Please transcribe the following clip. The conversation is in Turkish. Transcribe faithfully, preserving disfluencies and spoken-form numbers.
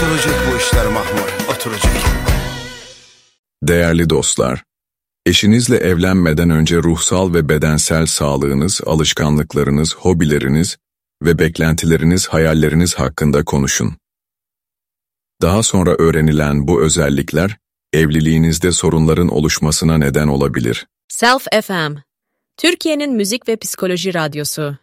Oturacak bu işler Mahmur, oturacak. Değerli dostlar, eşinizle evlenmeden önce ruhsal ve bedensel sağlığınız, alışkanlıklarınız, hobileriniz ve beklentileriniz, hayalleriniz hakkında konuşun. Daha sonra öğrenilen bu özellikler, evliliğinizde sorunların oluşmasına neden olabilir. Self F M, Türkiye'nin müzik ve psikoloji radyosu.